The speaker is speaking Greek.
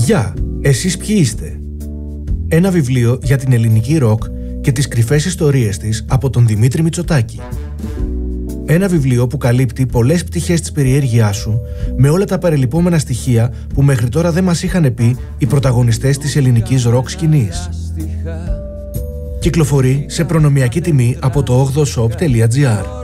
Γεια, εσείς ποιοι είστε? Ένα βιβλίο για την ελληνική ροκ και τις κρυφές ιστορίες της από τον Δημήτρη Μητσοτάκη. Ένα βιβλίο που καλύπτει πολλές πτυχές της περιέργειάς σου με όλα τα παρελειπόμενα στοιχεία που μέχρι τώρα δεν μας είχαν πει οι πρωταγωνιστές της ελληνικής ροκ σκηνής. Κυκλοφορεί σε προνομιακή τιμή από το 8shop.gr.